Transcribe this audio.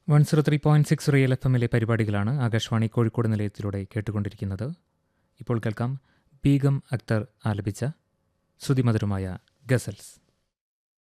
103.6 real F എമ്മിലെ പരിപാടികളാണ് ആകാശവാണി കോഴിക്കോട് നിലയത്തിലൂടെ കേട്ടുകൊണ്ടിരിക്കുന്നത്. ഇപ്പോൾ കേൾക്കാം ബീഗം അക്തർ ആലപിച്ച ശ്രുതിമധുരമായ ഗസൽസ്.